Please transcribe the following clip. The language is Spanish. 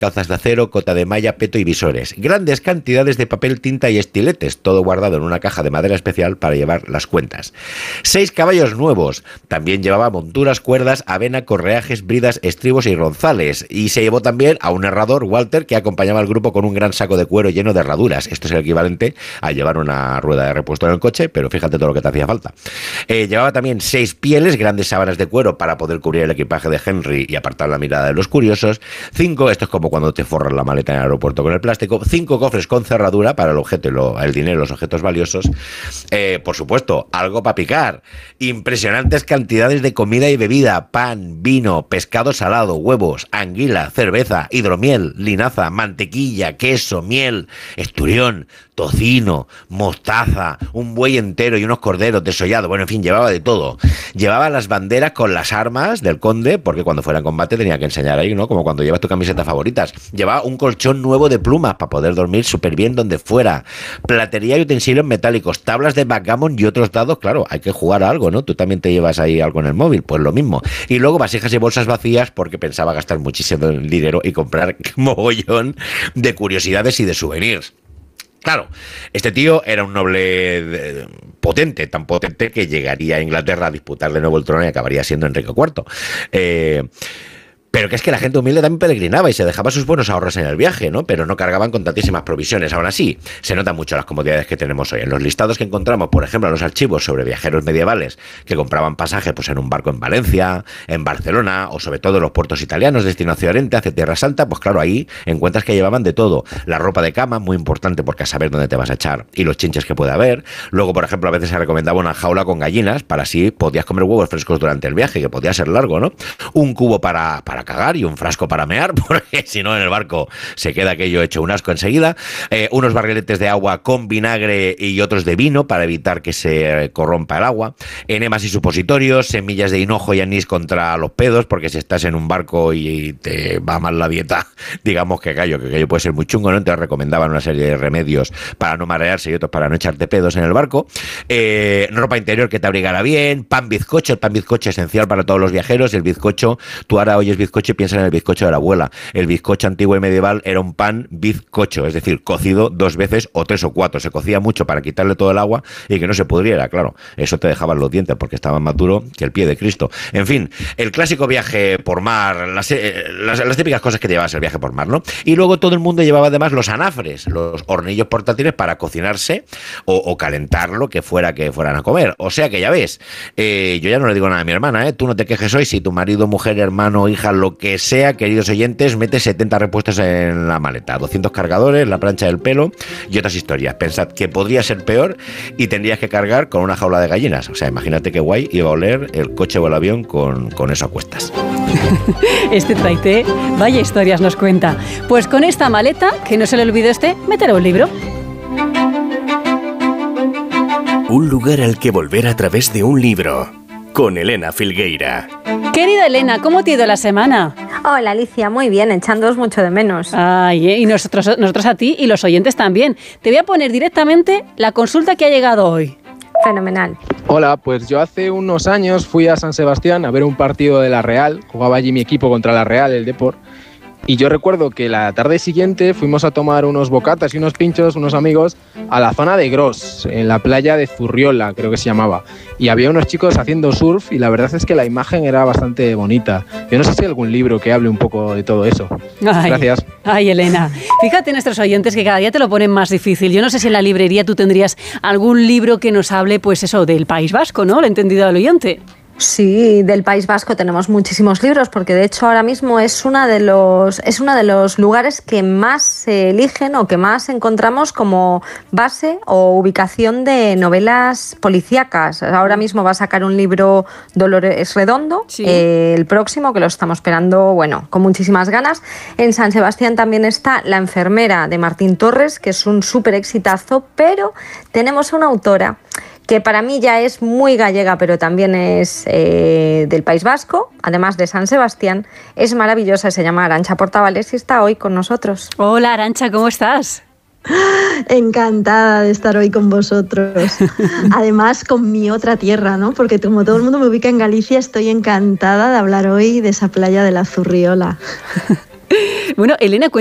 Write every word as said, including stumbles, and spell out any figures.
calzas de acero, cota de malla, peto y visores. Grandes cantidades de papel, tinta y estiletes, todo guardado en una caja de madera especial para llevar las cuentas. Seis caballos nuevos. También llevaba monturas, cuerdas, avena, correajes, bridas, estribos y ronzales. Y se llevó también a un herrador, Walter, que acompañaba al grupo con un gran saco de cuero lleno de herraduras. Esto es el equivalente a llevar una rueda de repuesto en el coche, pero fíjate todo lo que te hacía falta. Eh, llevaba también seis pieles, grandes sábanas de cuero para poder cubrir el equipaje de Henry y apartar la mirada de los curiosos. Cinco, esto es como cuando te forras la maleta en el aeropuerto con el plástico. Cinco cofres con cerradura para el objeto y lo, el dinero, los objetos valiosos. Eh, por supuesto, algo para picar. Impresionantes cantidades de comida y bebida, pan, vino, pescado salado, huevos, anguila, cerveza, hidromiel, linaza, mantequilla, queso, miel, esturión, tocino, mostaza, un buey entero y unos corderos desollados. Bueno, en fin, llevaba de todo. Llevaba las banderas con las armas del conde, porque cuando fuera en combate tenía que enseñar ahí, ¿no? Como cuando llevas tus camisetas favoritas. Llevaba un colchón nuevo de plumas para poder dormir súper bien donde fuera. Platería y utensilios metálicos, tablas de backgammon y otros dados. Claro, hay que jugar a algo, ¿no? Tú también te llevas ahí algo en el móvil, pues lo mismo. Y luego vasijas y bolsas vacías porque pensaba gastar muchísimo dinero y comprar mogollón de curiosidades y de souvenirs. Claro, este tío era un noble de, potente, tan potente que llegaría a Inglaterra a disputar de nuevo el trono y acabaría siendo Enrique cuarto. Eh... Pero que es que la gente humilde también peregrinaba y se dejaba sus buenos ahorros en el viaje, ¿no? Pero no cargaban con tantísimas provisiones. Aún así, se notan mucho las comodidades que tenemos hoy. En los listados que encontramos, por ejemplo, en los archivos sobre viajeros medievales que compraban pasaje pues, en un barco en Valencia, en Barcelona, o sobre todo en los puertos italianos, destino hacia Oriente, hacia Tierra Santa, pues claro, ahí encuentras que llevaban de todo. La ropa de cama, muy importante porque a saber dónde te vas a echar, y los chinches que puede haber. Luego, por ejemplo, a veces se recomendaba una jaula con gallinas, para así podías comer huevos frescos durante el viaje, que podía ser largo, ¿no? Un cubo para, para cagar y un frasco para mear, porque si no en el barco se queda aquello hecho un asco enseguida. Eh, unos barriletes de agua con vinagre y otros de vino para evitar que se corrompa el agua. Enemas y supositorios, semillas de hinojo y anís contra los pedos, porque si estás en un barco y te va mal la dieta, digamos que aquello, que aquello puede ser muy chungo, ¿no? Entonces recomendaban una serie de remedios para no marearse y otros para no echarte pedos en el barco. Eh, ropa interior que te abrigara bien, pan bizcocho, el pan bizcocho esencial para todos los viajeros. El bizcocho, tú ahora oyes bizcocho y piensas en el bizcocho de la abuela. El bizcocho antiguo y medieval era un pan bizcocho, es decir, cocido dos veces o tres o cuatro. Se cocía mucho para quitarle todo el agua y que no se pudriera, claro. Eso te dejaban los dientes porque estaban más duros que el pie de Cristo. En fin, el clásico viaje por mar, las, las, las típicas cosas que te llevas el viaje por mar, ¿no? Y luego todo el mundo llevaba además los anafres, los hornillos portátiles para cocinarse o, o calentar lo que fuera que fueran a comer. O sea que ya ves, eh, yo ya no le digo nada a mi hermana, ¿eh? Tú no te quejes hoy si tu marido, mujer, hermano, hija, lo que sea, queridos oyentes, mete setenta repuestos en la maleta, doscientos cargadores, la plancha del pelo y otras historias. Pensad que podría ser peor y tendrías que cargar con una jaula de gallinas. O sea, imagínate qué guay iba a oler el coche o el avión con, con eso a cuestas. Este traité, vaya historias nos cuenta. Pues con esta maleta, que no se le olvide este, métele un libro. Un lugar al que volver a través de un libro. Con Elena Filgueira. Querida Elena, ¿cómo te ha ido la semana? Hola Alicia, muy bien, echándoos mucho de menos. Ay, ¿eh? y nosotros, nosotros a ti y los oyentes también. Te voy a poner directamente la consulta que ha llegado hoy. Fenomenal. Hola, pues yo hace unos años fui a San Sebastián a ver un partido de la Real. Jugaba allí mi equipo contra la Real, el Depor. Y yo recuerdo que la tarde siguiente fuimos a tomar unos bocatas y unos pinchos, unos amigos, a la zona de Gros, en la playa de Zurriola, creo que se llamaba. Y había unos chicos haciendo surf y la verdad es que la imagen era bastante bonita. Yo no sé si hay algún libro que hable un poco de todo eso. Ay, gracias. Ay, Elena. Fíjate nuestros oyentes que cada día te lo ponen más difícil. Yo no sé si en la librería tú tendrías algún libro que nos hable, pues eso, del País Vasco, ¿no? ¿Lo he entendido al oyente? Sí, del País Vasco tenemos muchísimos libros porque de hecho ahora mismo es una de los es uno de los lugares que más se eligen o que más encontramos como base o ubicación de novelas policíacas. Ahora mismo va a sacar un libro Dolores Redondo, sí. eh, el próximo, que lo estamos esperando, bueno, con muchísimas ganas. En San Sebastián también está La enfermera de Martín Torres, que es un súper exitazo, pero tenemos una autora que para mí ya es muy gallega, pero también es eh, del País Vasco, además de San Sebastián. Es maravillosa, se llama Arantxa Portavales y está hoy con nosotros. Hola Arantxa, ¿cómo estás? Encantada de estar hoy con vosotros. Además, con mi otra tierra, ¿no? Porque como todo el mundo me ubica en Galicia, estoy encantada de hablar hoy de esa playa de la Zurriola. Bueno, Elena,